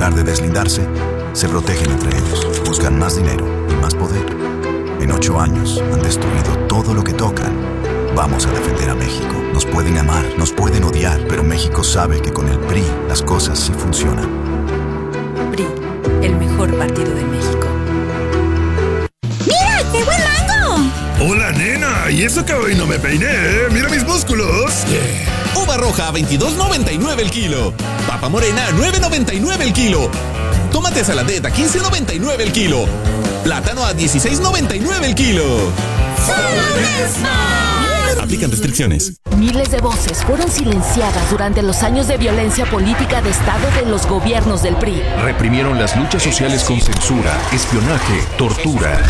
lugar de deslindarse, se protegen entre ellos. Buscan más dinero y más poder. En 8 años han destruido todo lo que tocan. Vamos a defender a México. Nos pueden amar, nos pueden odiar, pero México sabe que con el PRI las cosas sí funcionan. PRI, el mejor partido de México. ¡Mira, qué buen mango! Hola, nena, y eso que hoy no me peiné, ¿eh? Mira mis músculos. Uva roja a $22.99 el kilo. Papa morena a $9.99 el kilo. Tomate saladeta a $15.99 el kilo. Plátano a $16.99 el kilo. Aplican restricciones. Miles de voces fueron silenciadas durante los años de violencia política de Estado de los gobiernos del PRI. Reprimieron las luchas sociales con censura, espionaje, tortura.